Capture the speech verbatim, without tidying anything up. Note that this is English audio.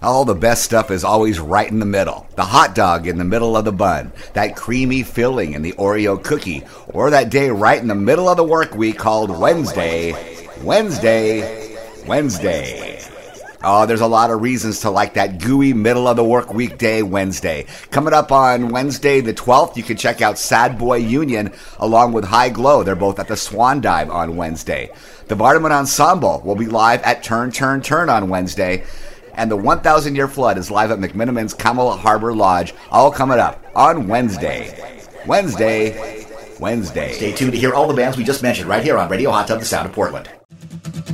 All the best stuff is always right in the middle. The hot dog in the middle of the bun, that creamy filling in the Oreo cookie, or that day right in the middle of the work week called Wednesday, Wednesday, Wednesday. Oh, there's a lot of reasons to like that gooey middle of the work week day Wednesday. Coming up on Wednesday the twelfth, you can check out Sad Boy Union along with High Glow. They're both at the Swan Dive on Wednesday. The Vardaman Ensemble will be live at Turn, Turn, Turn on Wednesday. And the one thousand Year Flood is live at McMiniman's Camelot Harbor Lodge, all coming up on Wednesday. Wednesday, Wednesday. Stay tuned to hear all the bands we just mentioned right here on Radio Hot Tub, the Sound of Portland.